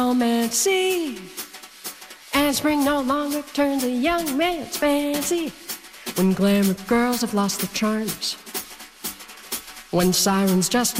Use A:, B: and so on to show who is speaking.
A: Romance and spring no longer turns a young man's fancy. When glamour girls have lost their charms, when sirens just